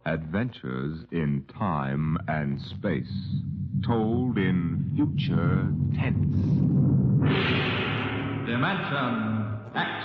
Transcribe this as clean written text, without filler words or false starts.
Adventures in time and space, told in future tense. Dimension X.